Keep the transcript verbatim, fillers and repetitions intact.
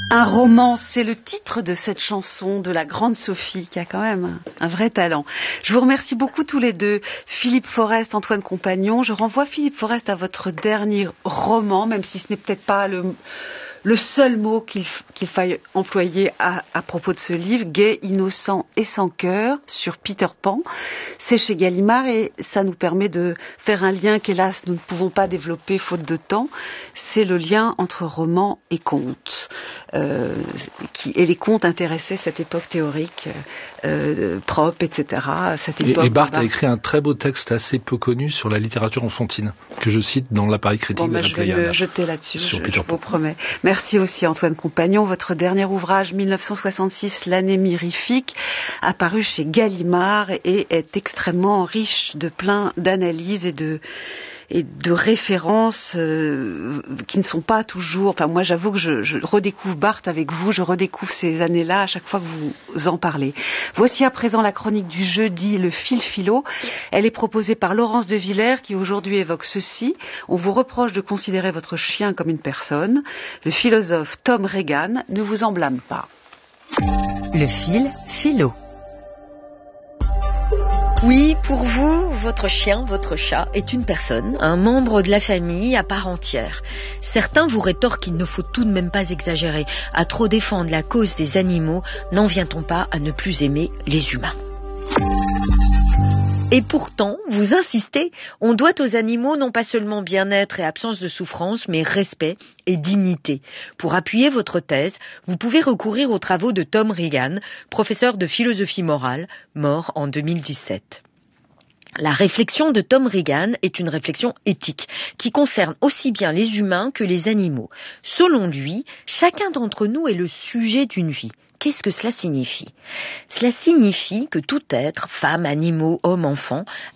Un roman, c'est le titre de cette chanson de la grande Sophie, qui a quand même un, un vrai talent. Je vous remercie beaucoup tous les deux, Philippe Forest, Antoine Compagnon. Je renvoie Philippe Forest à votre dernier roman, même si ce n'est peut-être pas le, le seul mot qu'il, qu'il faille employer à, à propos de ce livre, Gai, innocent et sans cœur, sur Peter Pan. C'est chez Gallimard et ça nous permet de faire un lien qu'hélas nous ne pouvons pas développer faute de temps. C'est le lien entre roman et conte. Euh, qui, et les contes intéressaient cette époque théorique, euh, Prope, et cetera. Cette époque et, et Barthes a écrit un très beau texte assez peu connu sur la littérature enfantine, que je cite dans l'appareil critique bon, de bah, la je vais Pléiade. me jeter là-dessus, je, je vous promets. Merci aussi Antoine Compagnon. Votre dernier ouvrage, mille neuf cent soixante-six, L'année mirifique, apparu chez Gallimard et est extrêmement riche de plein d'analyses et de et de références euh, qui ne sont pas toujours... Enfin, moi, j'avoue que je, je redécouvre Barthes avec vous, je redécouvre ces années-là à chaque fois que vous en parlez. Voici à présent la chronique du jeudi, le fil philo. Elle est proposée par Laurence de Villers, qui aujourd'hui évoque ceci. On vous reproche de considérer votre chien comme une personne. Le philosophe Tom Regan ne vous en blâme pas. Le fil philo. Oui, pour vous, votre chien, votre chat est une personne, un membre de la famille à part entière. Certains vous rétorquent qu'il ne faut tout de même pas exagérer. À trop défendre la cause des animaux, n'en vient-on pas à ne plus aimer les humains ? Et pourtant, vous insistez, on doit aux animaux non pas seulement bien-être et absence de souffrance, mais respect et dignité. Pour appuyer votre thèse, vous pouvez recourir aux travaux de Tom Regan, professeur de philosophie morale, mort en deux mille dix-sept. La réflexion de Tom Regan est une réflexion éthique qui concerne aussi bien les humains que les animaux. Selon lui, chacun d'entre nous est le sujet d'une vie. Qu'est-ce que cela signifie ? Cela signifie que tout être, femme, animaux, homme, enfant,